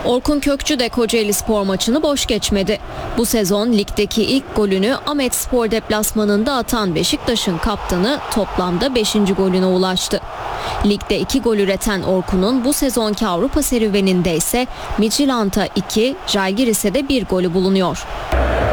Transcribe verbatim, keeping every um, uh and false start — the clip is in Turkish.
Orkun Kökçü de Kocaelispor maçını boş geçmedi. Bu sezon ligdeki ilk golünü Ahmetspor deplasmanında atan Beşiktaş'ın kaptanı toplamda beşinci golüne ulaştı. Ligde iki gol üreten Orkun'un bu sezonki Avrupa serüveninde ise Midtjylland'a iki, Žalgiris'e de bir golü bulunuyor.